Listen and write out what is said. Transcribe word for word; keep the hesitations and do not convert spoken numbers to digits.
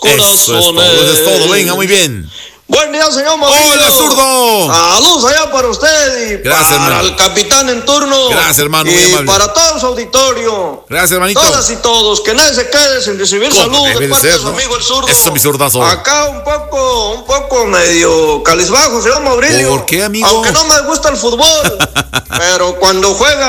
corazones. Eso es todo, eso es todo. Venga, muy bien. Buen día, señor Mauricio. ¡Hola, zurdo! Saludos allá para usted y Gracias, para hermano. el capitán en turno. Gracias, hermano, muy Y amable. para todo su auditorio. Gracias, hermanito. Todas y todos, que nadie se quede sin recibir Como salud debe de de parte ser, de su ¿no? amigo el zurdo. Eso, mi zurdazo. Acá un poco, un poco medio calizbajo, señor Mauricio. ¿Por qué, amigo? Aunque no me gusta el fútbol, pero cuando juega